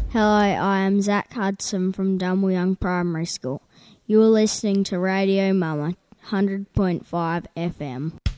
Hello, I am Zach Hudson from Dunwell Young Primary School. You are listening to Radio Mama 100.5 FM.